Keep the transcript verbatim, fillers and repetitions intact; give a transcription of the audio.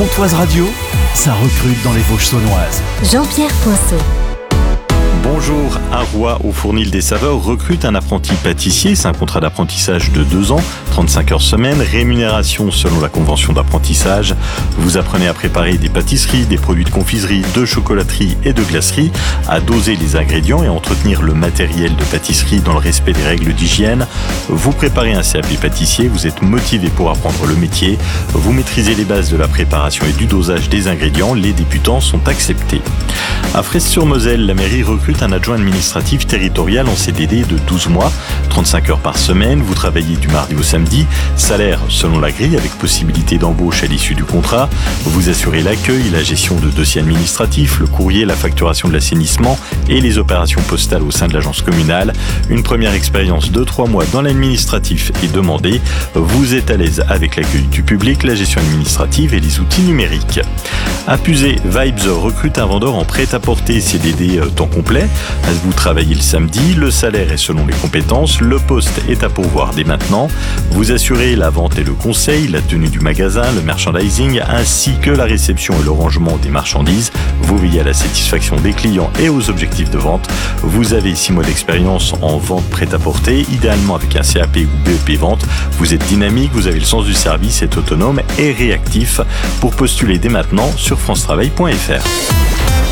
Pontoise Radio, ça recrute dans les Vosges saunoises. Jean-Pierre Poinceau. Bonjour, Arroy au Fournil des Saveurs recrute un apprenti pâtissier. C'est un contrat d'apprentissage de deux ans, trente-cinq heures semaine, rémunération selon la convention d'apprentissage. Vous apprenez à préparer des pâtisseries, des produits de confiserie, de chocolaterie et de glacerie, à doser les ingrédients et à entretenir le matériel de pâtisserie dans le respect des règles d'hygiène. Vous préparez un C A P pâtissier, vous êtes motivé pour apprendre le métier, vous maîtrisez les bases de la préparation et du dosage des ingrédients, les débutants sont acceptés. À Fraisse-sur-Moselle, la mairie recrute un adjoint administratif territorial en C D D de douze mois, trente-cinq heures par semaine, vous travaillez du mardi au samedi, salaire selon la grille avec possibilité d'embauche à l'issue du contrat, vous assurez l'accueil, la gestion de dossiers administratifs, le courrier, la facturation de l'assainissement et les opérations postales au sein de l'agence communale. Une première expérience de trois mois dans l'administratif est demandée, vous êtes à l'aise avec l'accueil du public, la gestion administrative et les outils numériques. À Pusey, Vibes recrute un vendeur en prêt-à-porter C D D temps complet. Vous travaillez le samedi, le salaire est selon les compétences, le poste est à pourvoir dès maintenant. Vous assurez la vente et le conseil, la tenue du magasin, le merchandising, ainsi que la réception et le rangement des marchandises. Vous veillez à la satisfaction des clients et aux objectifs de vente. Vous avez six mois d'expérience en vente prêt-à-porter, idéalement avec un C A P ou B E P vente. Vous êtes dynamique, vous avez le sens du service, êtes autonome et réactif. Pour postuler dès maintenant sur france travail point f r.